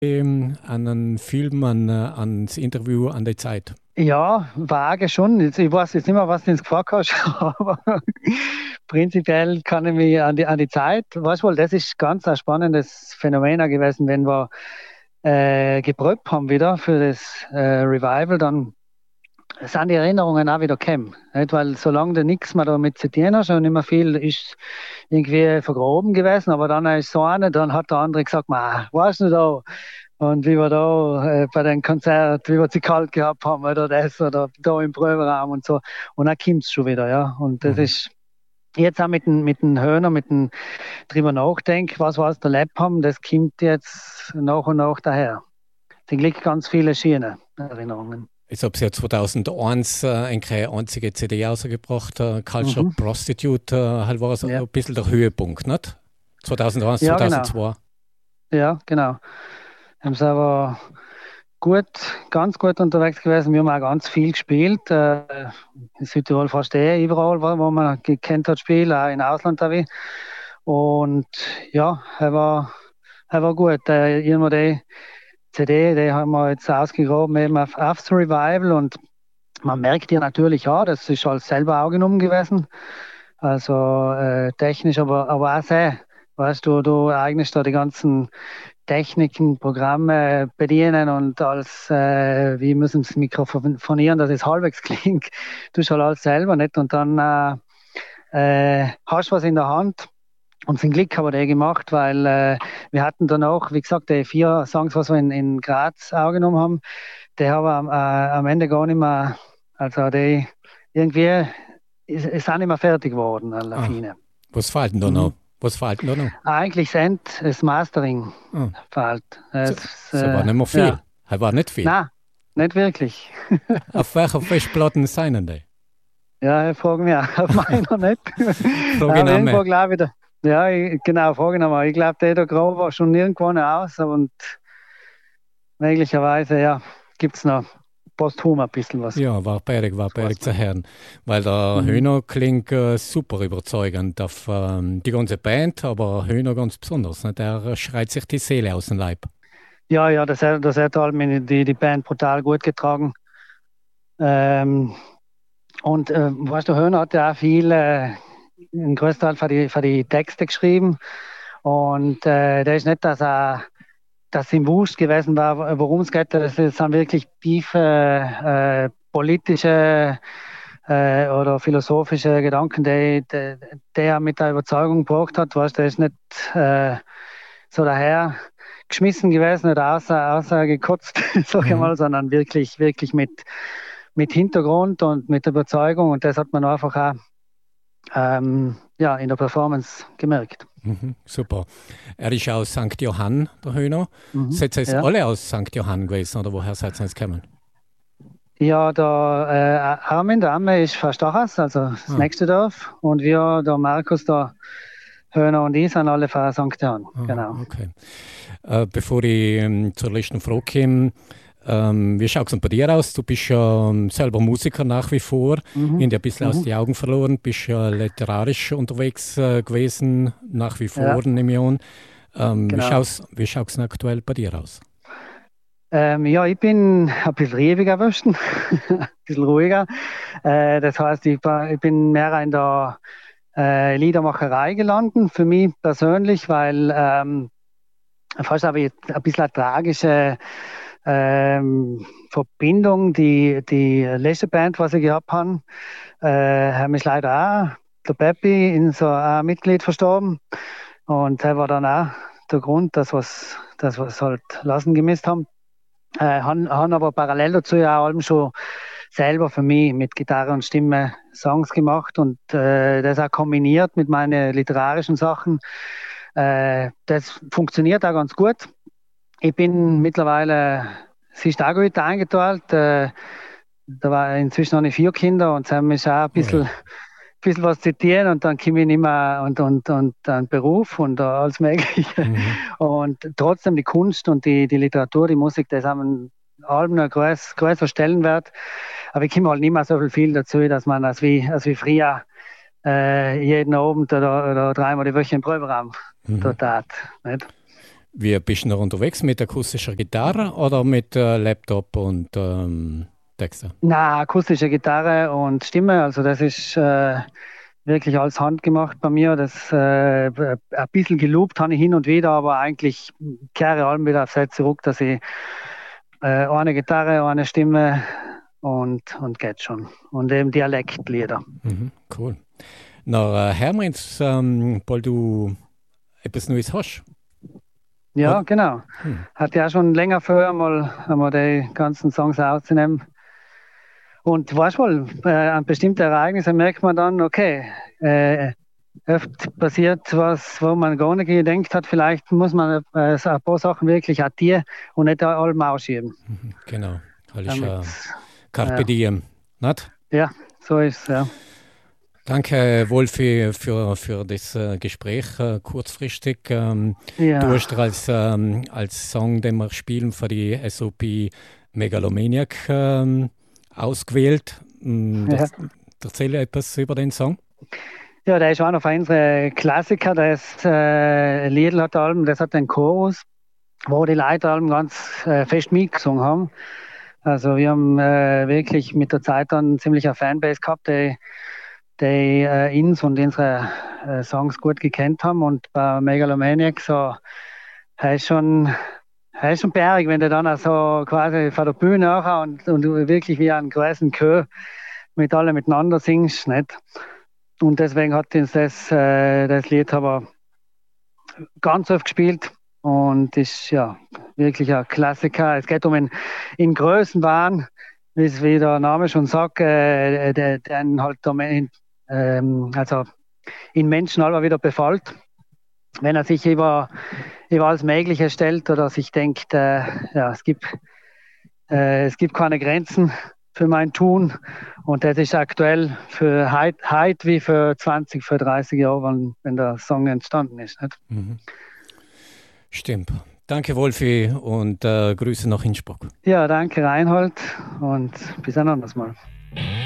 an einen Film, ans Interview, an die Zeit? Ja, vage schon. Ich weiß jetzt nicht mehr, was du uns gefragt hast, aber prinzipiell kann ich mich an die Zeit, weißt du wohl, das ist ganz ein spannendes Phänomen gewesen, wenn wir geprobt haben wieder für das Revival, dann sind die Erinnerungen auch wieder gekommen. Nicht? Weil solange du nichts mehr damit zu tun hast und nicht mehr viel ist irgendwie vergraben gewesen, aber dann ist so eine, dann hat der andere gesagt, weißt du da, und wie wir da bei dem Konzert, wie wir sie kalt gehabt haben oder das oder da im Proberaum und so. Und dann kommt es schon wieder, ja. Und das Mhm. ist jetzt auch mit den Höhner, mit dem drüber nachdenken, was wir aus der Lab haben, das kommt jetzt nach und nach daher. Zum Glück ganz viele schöne Erinnerungen. Ich habe ja 2001 eine einzige CD rausgebracht, Culture Mhm. Prostitute, halt war es Ja. ein bisschen der Höhepunkt, nicht? 2001, Ja, genau. 2002. Ja, genau. Haben sie aber gut, ganz gut unterwegs gewesen. Wir haben auch ganz viel gespielt. In Südtirol fast überall, wo man gekannt hat, Spiel, auch im Ausland. Auch. Und ja, er war gut. Irgendwo die CD, die haben wir jetzt ausgegraben, eben auf das Revival. Und man merkt ja natürlich auch, das ist alles selber auch genommen gewesen. Also technisch, aber auch sehr. Weißt du, du eignest da die ganzen Techniken, Programme bedienen und wie müssen sie mikrofonieren, dass es halbwegs klingt. Du schon alles selber nicht und dann hast du was in der Hand. Und zum Glück haben wir das gemacht, weil wir hatten dann auch, wie gesagt, die 4 Songs, was wir in Graz aufgenommen haben, die haben wir am Ende gar nicht mehr, also die irgendwie ist auch nicht mehr fertig geworden, alle Ah, Fine. was fehlt denn da noch? Mhm. Was fehlt denn da noch? Eigentlich sind das Mastering Ah, fehlt. so, Es, so war nicht mehr viel. ja, War nicht viel. nein, nicht wirklich. Auf welcher Festplatten seien die? Ja, ich frage mich auch, auf meiner nicht. Frage ich Aber noch mehr. irgendwo glaube ich, ja, genau, frage ich nochmal. Ich glaube, der da Grau war schon irgendwo noch aus und möglicherweise, ja, gibt es noch posthum ein bisschen was. Ja, war Das bärig weiß zu man nicht. hören. Weil der Mhm. Höhner klingt super überzeugend auf die ganze Band, aber Höhner ganz besonders. Ne? Der schreit sich die Seele aus dem Leib. Ja, ja, das hat halt die Band brutal gut getragen. Ähm, und weißt du, Höhner hat ja auch viel, einen Großteil für die Texte geschrieben. Und der ist nicht, dass ihm wurscht gewesen war, worum es geht. Das sind wirklich tiefe politische oder philosophische Gedanken, die er mit der Überzeugung gebracht hat. Weißt, der ist nicht so daher geschmissen gewesen oder außer gekotzt, sag ich Mhm. mal, sondern wirklich mit Hintergrund und mit Überzeugung. Und das hat man einfach auch ja, in der Performance gemerkt. Mhm. Super. Er ist aus St. Johann, der Höhner. Mhm. Seid ihr Ja. alle aus St. Johann gewesen oder woher seid ihr jetzt gekommen? Ja, der Armin, der Amme ist von Stachas, also das Ah, nächste Dorf. Und wir, der Markus, der Höhner und ich, sind alle von St. Johann. Genau. okay. Bevor ich zur letzten Frage komme, wie schaut es denn bei dir aus? Du bist ja selber Musiker nach wie vor. Ich Mhm. habe dich ein bisschen aus Mhm. den Augen verloren. Bist ja literarisch unterwegs gewesen, nach wie Ja, vor, nehme ich an. genau. Wie schaut's denn aktuell bei dir aus? Ja, ich bin ein bisschen ruhiger gewesen, ein bisschen ruhiger. Das heißt, ich bin mehr in der Liedermacherei gelandet, für mich persönlich, weil fast habe ich ein bisschen eine tragische Verbindung. Die letzte Band, was ich gehabt habe, haben ist leider auch der Peppi, in so ein Mitglied verstorben. Und der war dann auch der Grund, dass wir es halt lassen gemisst haben. Han aber parallel dazu ja auch allem schon selber für mich mit Gitarre und Stimme Songs gemacht und das auch kombiniert mit meinen literarischen Sachen. Das funktioniert auch ganz gut. Ich bin mittlerweile, sie ist auch gut eingeteilt. Da war inzwischen habe ich 4 Kinder und sie ist auch Ui. bisschen was zitieren und dann komme ich nicht mehr und dann Beruf und alles Mögliche. Mhm. Und trotzdem die Kunst und die Literatur, die Musik, das haben allem einen größeren Stellenwert. Aber ich komme halt nicht mehr so viel dazu, dass man als wie früher jeden Abend oder 3-mal die Woche im Proberaum Mhm. dort hat. Nicht? Wie bist du noch unterwegs? Mit akustischer Gitarre oder mit Laptop und Texte? Na, akustische Gitarre und Stimme, also das ist wirklich alles handgemacht bei mir. Das ein bisschen geloopt habe ich hin und wieder, aber eigentlich kehre ich allem wieder auf das zurück, dass ich eine Gitarre, eine Stimme und geht schon. Und eben Dialektlieder. Mhm, cool. Na, hören wir jetzt, weil du etwas Neues hast. Ja, Und, genau. hm, Hatte ja schon länger vor, einmal die ganzen Songs aufzunehmen. Und weißt du wohl, an bestimmten Ereignissen merkt man dann, okay, oft passiert was, wo man gar nicht gedacht hat, vielleicht muss man ein paar Sachen wirklich addieren und nicht allem ausschieben. genau. Das ist Damit, Carpe Diem. Nicht? ja, so ist es, ja. Danke, Wolfi, für das Gespräch kurzfristig. Du Ja, hast als Song, den wir spielen, für die SOP Megalomaniac ausgewählt. ja. Erzähle etwas über den Song. Ja, der ist einer von unseren Klassiker. Das Liedl hat Alben, das hat einen Chorus, wo die Leute Alben ganz fest mitgesungen haben. Also wir haben wirklich mit der Zeit dann ziemlich eine Fanbase gehabt, die uns und unsere Songs gut gekannt haben. Und bei Megalomaniac so, er ist schon, er ist schon bärig, wenn du dann auch so quasi von der Bühne nachher und du wirklich wie einen großen Chor mit alle miteinander singst, nicht? Und deswegen hat uns das Lied aber ganz oft gespielt und ist ja wirklich ein Klassiker. Es geht um in Größenwahn, wie der Name schon sagt, den halt also in Menschen aber wieder befällt, wenn er sich über alles Mögliche stellt oder sich denkt, ja, es gibt keine Grenzen für mein Tun. Und das ist aktuell für heute wie für 20, für 30 Jahre, wenn der Song entstanden ist. Nicht? Mhm. Stimmt. Danke, Wolfi, und Grüße nach Innsbruck. Ja, danke Reinhold und bis ein anderes Mal.